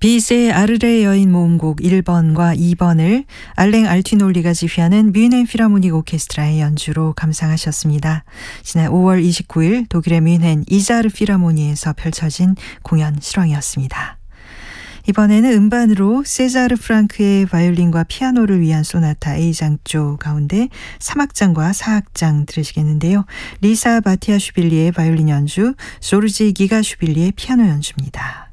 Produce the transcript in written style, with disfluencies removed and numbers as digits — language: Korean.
비세의 아르레 여인 모음곡 1번과 2번을 알랭 알티놀리가 지휘하는 뮌헨 필하모닉 오케스트라의 연주로 감상하셨습니다. 지난 5월 29일 독일의 뮌헨 이자르 필하모니에서 펼쳐진 공연 실황이었습니다. 이번에는 음반으로 세자르 프랑크의 바이올린과 피아노를 위한 소나타 A장조 가운데 3악장과 4악장 들으시겠는데요. 리사 바티아슈빌리의 바이올린 연주, 조르지 기가슈빌리의 피아노 연주입니다.